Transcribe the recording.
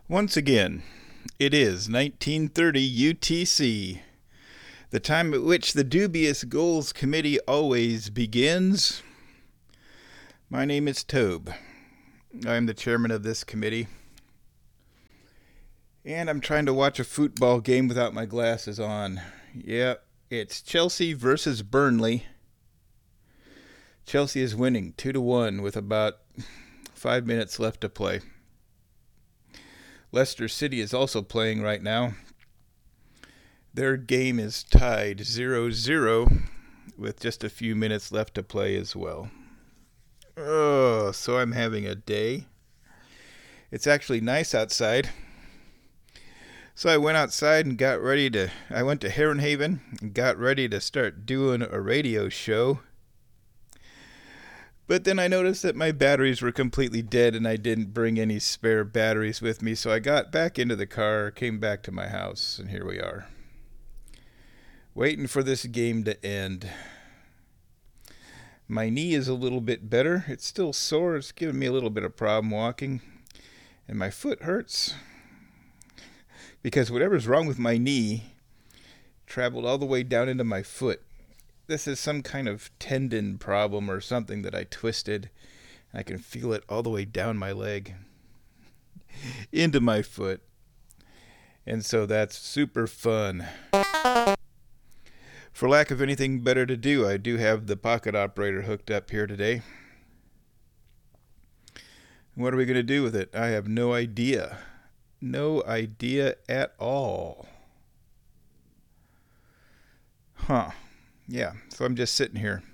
Once again, it is 1930 UTC, the time at which the Dubious Goals Committee always begins. My name is Tobe. I am the chairman of this committee. And I'm trying to watch a football game without my glasses on. Yeah, it's Chelsea versus Burnley. Chelsea is winning 2-1 with about 5 minutes left to play. Leicester City is also playing right now. Their game is tied 0-0 with just a few minutes left to play as well. Oh, so I'm having a day. It's actually nice outside. So I went outside and I went to Heron Haven and got ready to start doing a radio show. But then I noticed that my batteries were completely dead and I didn't bring any spare batteries with me. So I got back into the car, came back to my house, and here we are. Waiting for this game to end. My knee is a little bit better. It's still sore. It's giving me a little bit of problem walking. And my foot hurts. Because whatever's wrong with my knee traveled all the way down into my foot. This is some kind of tendon problem or something that I twisted. And I can feel it all the way down my leg into my foot. And so that's super fun. For lack of anything better to do, I do have the pocket operator hooked up here today. What are we going to do with it? I have no idea. No idea at all. Yeah, so I'm just sitting here